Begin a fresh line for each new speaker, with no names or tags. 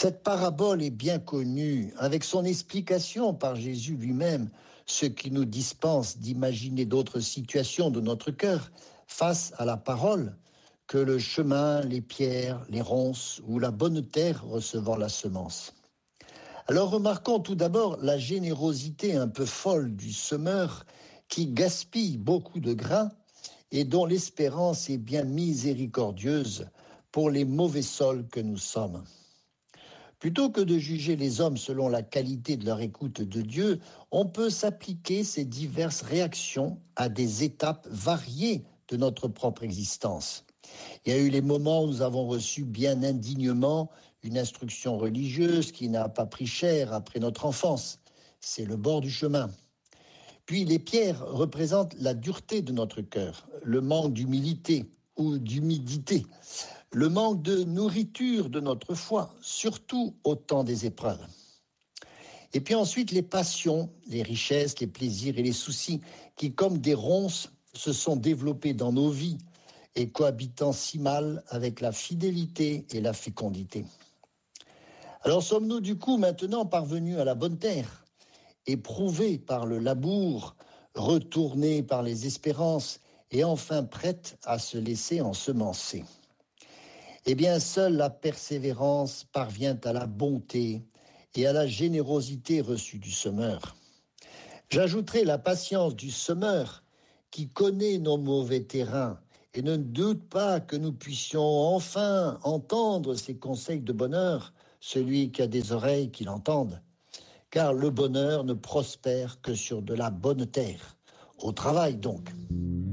Cette parabole est bien connue, avec son explication par Jésus lui-même, ce qui nous dispense d'imaginer d'autres situations de notre cœur face à la parole que le chemin, les pierres, les ronces ou la bonne terre recevant la semence. Alors remarquons tout d'abord la générosité un peu folle du semeur qui gaspille beaucoup de grains et dont l'espérance est bien miséricordieuse pour les mauvais sols que nous sommes. Plutôt que de juger les hommes selon la qualité de leur écoute de Dieu, on peut s'appliquer ces diverses réactions à des étapes variées de notre propre existence. Il y a eu les moments où nous avons reçu bien indignement une instruction religieuse qui n'a pas pris cher après notre enfance. C'est le bord du chemin. Puis les pierres représentent la dureté de notre cœur, le manque d'humilité ou d'humidité, le manque de nourriture de notre foi, surtout au temps des épreuves. Et puis ensuite les passions, les richesses, les plaisirs et les soucis qui, comme des ronces, se sont développés dans nos vies et cohabitant si mal avec la fidélité et la fécondité. Alors sommes-nous du coup maintenant parvenus à la bonne terre, éprouvés par le labour, retournés par les espérances et enfin prêtes à se laisser ensemencer? Eh bien, seule la persévérance parvient à la bonté et à la générosité reçue du semeur. J'ajouterai la patience du semeur qui connaît nos mauvais terrains et ne doute pas que nous puissions enfin entendre ses conseils de bonheur, celui qui a des oreilles qui l'entendent. Car le bonheur ne prospère que sur de la bonne terre. Au travail donc.